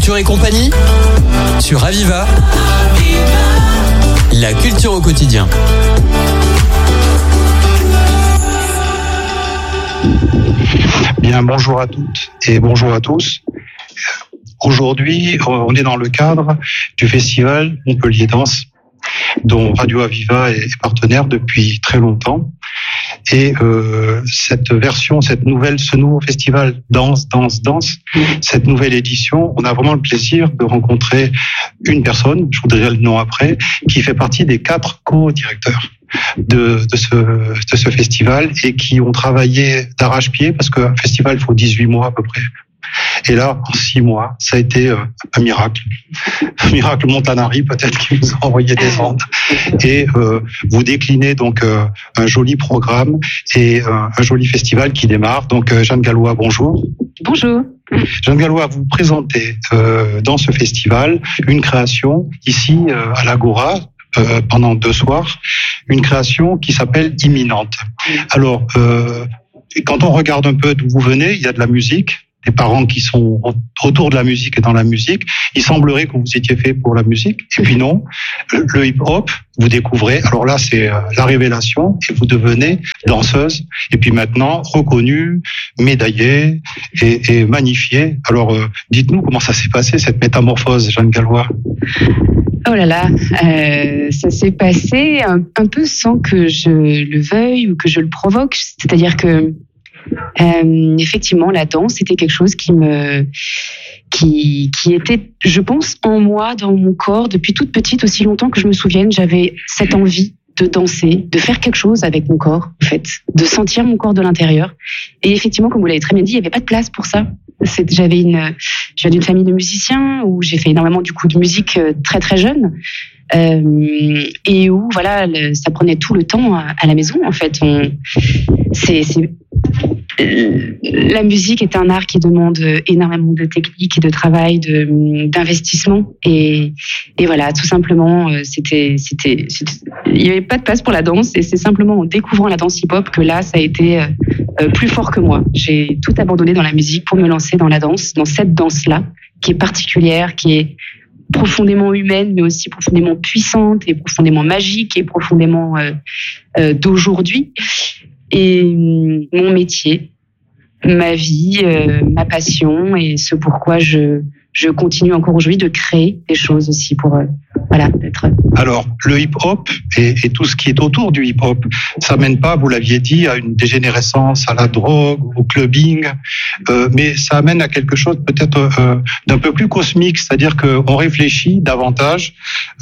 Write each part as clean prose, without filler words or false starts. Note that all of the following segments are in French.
Culture et compagnie sur Aviva. La culture au quotidien. Bien, bonjour à toutes et bonjour à tous. Aujourd'hui, on est dans le cadre du festival Montpellier Danse, dont Radio Aviva est partenaire depuis très longtemps. Et ce nouveau festival Danse, cette nouvelle édition, on a vraiment le plaisir de rencontrer une personne, je vous dirai le nom après, qui fait partie des 4 co-directeurs de ce festival et qui ont travaillé d'arrache-pied, parce qu'un festival, il faut 18 mois à peu près. Et là, en 6 mois, ça a été un miracle. Un miracle Montanari, peut-être, qui nous a envoyé des ondes. Et vous déclinez donc un joli programme et un joli festival qui démarre. Donc, Jeanne Gallois, bonjour. Bonjour. Jeanne Gallois, vous présentez dans ce festival une création ici à l'Agora, pendant 2 soirs, une création qui s'appelle Imminente. Alors, quand on regarde un peu d'où vous venez, il y a de la musique, des parents qui sont autour de la musique et dans la musique. Il semblerait que vous étiez fait pour la musique, et puis non. Le hip-hop, vous découvrez, alors là c'est la révélation, et vous devenez danseuse, et puis maintenant reconnue, médaillée et magnifiée. Alors dites-nous comment ça s'est passé, cette métamorphose, Jeanne Gallois. Oh là là, ça s'est passé un peu sans que je le veuille ou que je le provoque. C'est-à-dire que effectivement, la danse, c'était quelque chose qui était, je pense, en moi, dans mon corps, depuis toute petite, aussi longtemps que je me souvienne. J'avais cette envie de danser, de faire quelque chose avec mon corps, en fait, de sentir mon corps de l'intérieur. Et effectivement, comme vous l'avez très bien dit, il n'y avait pas de place pour ça. Je viens d'une famille de musiciens où j'ai fait énormément de musique très très jeune. Et où voilà, ça prenait tout le temps à la maison, en fait. La musique est un art qui demande énormément de technique et de travail, d'investissement, et voilà, tout simplement, il y avait pas de place pour la danse, et c'est simplement en découvrant la danse hip-hop que là, ça a été plus fort que moi. J'ai tout abandonné dans la musique pour me lancer dans la danse, dans cette danse-là, qui est particulière, qui est profondément humaine, mais aussi profondément puissante et profondément magique et profondément d'aujourd'hui. Et mon métier, ma vie, ma passion, et ce pourquoi je continue encore aujourd'hui de créer des choses aussi pour d'être. Alors, le hip-hop et tout ce qui est autour du hip-hop, ça mène pas, vous l'aviez dit, à une dégénérescence, à la drogue, au clubbing, mais ça amène à quelque chose peut-être d'un peu plus cosmique, c'est-à-dire qu'on réfléchit davantage.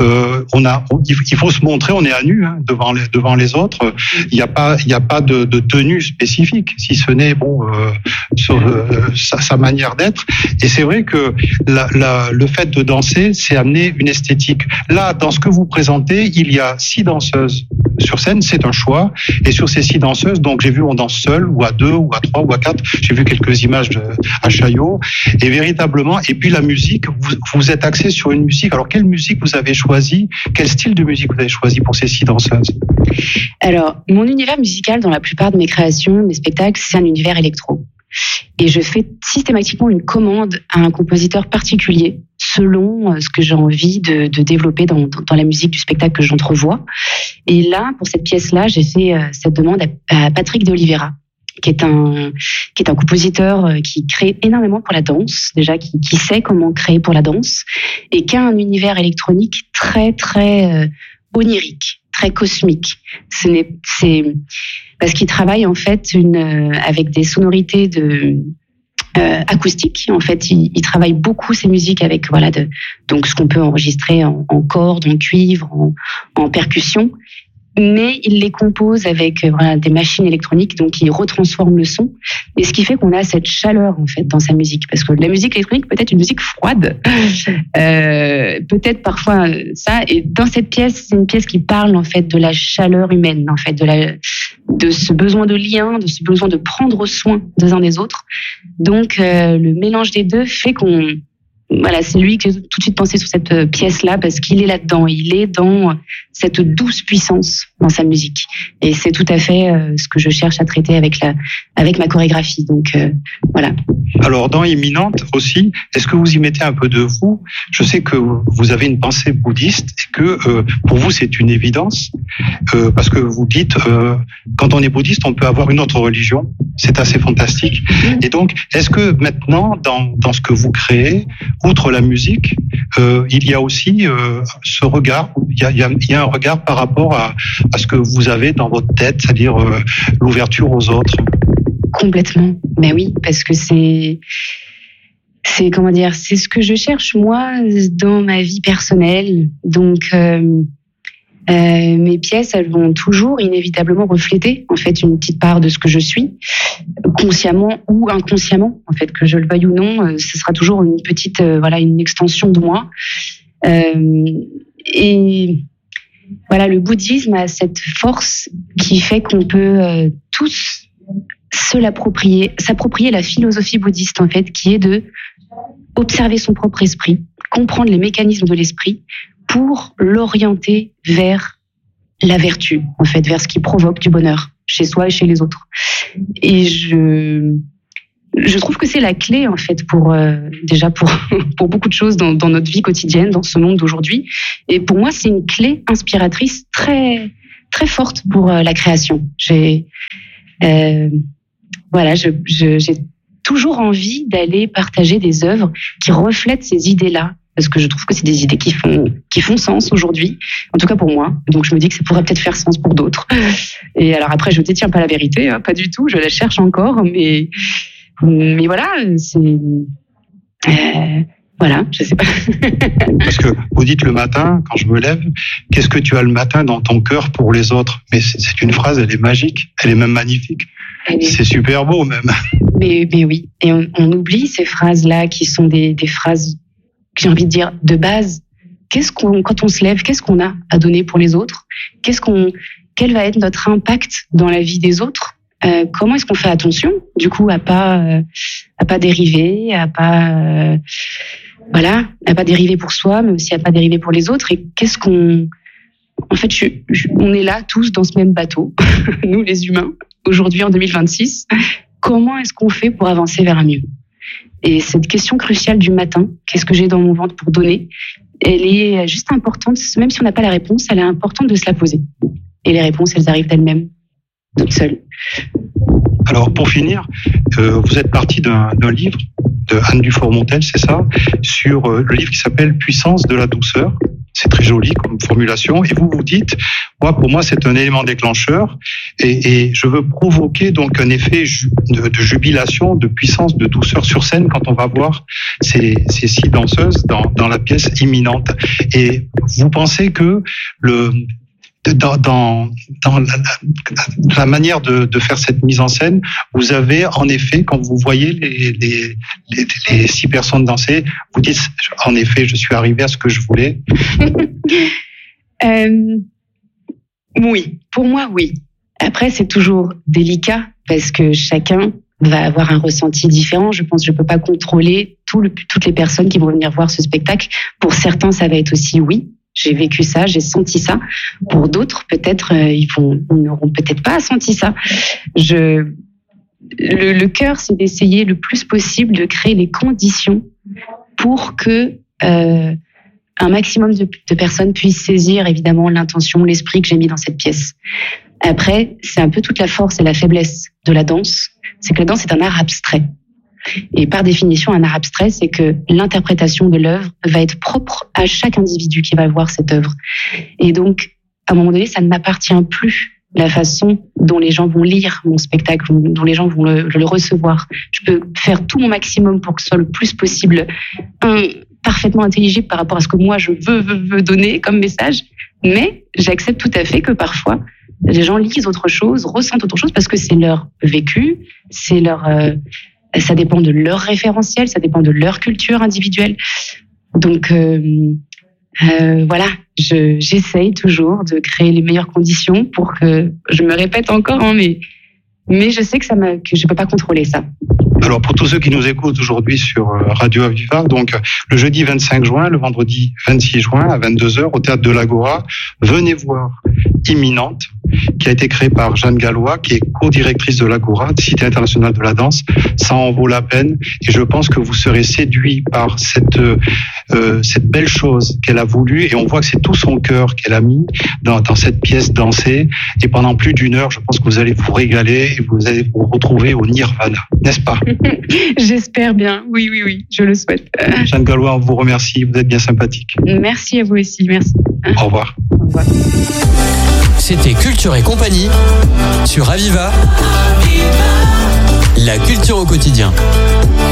Il faut se montrer, on est à nu devant les autres. Il n'y a pas de tenue spécifique, si ce n'est sur sa manière d'être. Et c'est vrai que le fait de danser, c'est amener une esthétique. Là, dans ce que vous présentez, il y a 6 danseuses sur scène, c'est un choix. Et sur ces 6 danseuses, donc j'ai vu on danse seul, ou à 2, ou à 3, ou à 4. J'ai vu quelques images à Chaillot. Et véritablement, et puis la musique, vous êtes axé sur une musique. Alors, quelle musique vous avez choisi? Quel style de musique vous avez choisi pour ces 6 danseuses? Alors, mon univers musical, dans la plupart de mes créations, mes spectacles, c'est un univers électro. Et je fais systématiquement une commande à un compositeur particulier selon ce que j'ai envie de développer dans la musique du spectacle que j'entrevois. Et là, pour cette pièce-là, j'ai fait cette demande à Patrick de Oliveira, qui est un compositeur qui crée énormément pour la danse, déjà qui sait comment créer pour la danse, et qui a un univers électronique très très onirique, très cosmique. C'est parce qu'il travaille en fait avec des sonorités acoustiques. En fait, il travaille beaucoup ses musiques avec donc ce qu'on peut enregistrer en cordes, en cuivre, en percussion. Mais il les compose avec des machines électroniques, donc il retransforme le son. Et ce qui fait qu'on a cette chaleur en fait dans sa musique, parce que la musique électronique peut être une musique froide, peut-être parfois ça. Et dans cette pièce, c'est une pièce qui parle en fait de la chaleur humaine, en fait de ce besoin de lien, de ce besoin de prendre soin des uns des autres. Donc le mélange des deux fait qu'on voilà, c'est lui que j'ai tout de suite pensé sur cette pièce-là parce qu'il est là-dedans. Il est dans cette douce puissance dans sa musique. Et c'est tout à fait ce que je cherche à traiter avec ma chorégraphie. Donc, voilà. Alors, dans Imminente aussi, est-ce que vous y mettez un peu de vous? Je sais que vous avez une pensée bouddhiste et que pour vous, c'est une évidence parce que vous dites, quand on est bouddhiste, on peut avoir une autre religion. C'est assez fantastique. Et donc, est-ce que maintenant, dans ce que vous créez, outre la musique, il y a aussi ce regard, il y a un regard par rapport à ce que vous avez dans votre tête, c'est-à-dire l'ouverture aux autres? Complètement. Mais oui, parce que c'est comment dire, c'est ce que je cherche moi dans ma vie personnelle. Donc mes pièces, elles vont toujours inévitablement refléter en fait une petite part de ce que je suis, consciemment ou inconsciemment. En fait, que je le veuille ou non, ce sera toujours une petite une extension de moi. Et voilà, le bouddhisme a cette force qui fait qu'on peut tous s'approprier la philosophie bouddhiste en fait, qui est de observer son propre esprit, comprendre les mécanismes de l'esprit pour l'orienter vers la vertu, en fait, vers ce qui provoque du bonheur chez soi et chez les autres. Et je trouve que c'est la clé en fait pour beaucoup de choses dans notre vie quotidienne, dans ce monde d'aujourd'hui. Et pour moi, c'est une clé inspiratrice très très forte pour la création. J'ai toujours envie d'aller partager des œuvres qui reflètent ces idées-là, parce que je trouve que c'est des idées qui font sens aujourd'hui, en tout cas pour moi. Donc je me dis que ça pourrait peut-être faire sens pour d'autres. Et alors après, je ne détiens pas la vérité, pas du tout, je la cherche encore, mais voilà, c'est... Voilà, je sais pas. Parce que vous dites le matin, quand je me lève, qu'est-ce que tu as le matin dans ton cœur pour les autres? Mais c'est une phrase, elle est magique, elle est même magnifique. C'est super beau même. Mais oui, et on oublie ces phrases-là qui sont des phrases, j'ai envie de dire, de base. Quand on se lève, qu'est-ce qu'on a à donner pour les autres? Quel va être notre impact dans la vie des autres? Comment est-ce qu'on fait attention, du coup, à pas dériver, à pas dériver pour soi, mais aussi à pas dériver pour les autres. Et en fait, on est là tous dans ce même bateau, nous les humains, aujourd'hui en 2026. Comment est-ce qu'on fait pour avancer vers un mieux? Et cette question cruciale du matin, qu'est-ce que j'ai dans mon ventre pour donner? Elle est juste importante, même si on n'a pas la réponse, elle est importante de se la poser. Et les réponses, elles arrivent d'elles-mêmes, toutes seules. Alors, pour finir, vous êtes parti d'un livre de Anne Dufour-Montel, c'est ça, sur le livre qui s'appelle Puissance de la douceur. C'est très joli comme formulation. Et vous dites, pour moi, c'est un élément déclencheur et je veux provoquer donc un effet de jubilation, de puissance, de douceur sur scène quand on va voir ces 6 danseuses dans la pièce Imminente. Et vous pensez que dans la manière de faire cette mise en scène, vous avez en effet, quand vous voyez les 6 personnes danser, vous dites en effet, je suis arrivé à ce que je voulais. Oui, pour moi, oui. Après, c'est toujours délicat parce que chacun va avoir un ressenti différent. Je pense que je peux pas contrôler toutes les personnes qui vont venir voir ce spectacle. Pour certains, ça va être aussi oui. J'ai vécu ça, j'ai senti ça. Pour d'autres, peut-être, ils n'auront peut-être pas senti ça. Le cœur, c'est d'essayer le plus possible de créer les conditions pour que un maximum de personnes puissent saisir évidemment l'intention, l'esprit que j'ai mis dans cette pièce. Après, c'est un peu toute la force et la faiblesse de la danse. C'est que la danse est un art abstrait. Et par définition, un art abstrait, c'est que l'interprétation de l'œuvre va être propre à chaque individu qui va voir cette œuvre. Et donc, à un moment donné, ça ne m'appartient plus la façon dont les gens vont lire mon spectacle, dont les gens vont le recevoir. Je peux faire tout mon maximum pour que ce soit le plus possible parfaitement intelligible par rapport à ce que moi je veux donner comme message, mais j'accepte tout à fait que parfois les gens lisent autre chose, ressentent autre chose parce que c'est leur vécu, c'est leur ça dépend de leur référentiel, ça dépend de leur culture individuelle. Donc voilà, j'essaye toujours de créer les meilleures conditions pour que, je me répète encore, mais je sais que je peux pas contrôler ça. Alors pour tous ceux qui nous écoutent aujourd'hui sur Radio Aviva, donc le jeudi 25 juin, le vendredi 26 juin à 22h au théâtre de l'Agora, venez voir Imminente, qui a été créée par Jeanne Gallois, qui est co-directrice de l'Agora, Cité internationale de la danse. Ça en vaut la peine et je pense que vous serez séduits par cette belle chose qu'elle a voulu, et on voit que c'est tout son cœur qu'elle a mis dans cette pièce dansée, et pendant plus d'une heure, je pense que vous allez vous régaler et vous allez vous retrouver au nirvana, n'est-ce pas? J'espère bien, oui, je le souhaite. Jeanne Gallois, on vous remercie, vous êtes bien sympathique. Merci à vous aussi, merci. Au revoir. Au revoir. C'était Culture et compagnie sur Aviva. La culture au quotidien.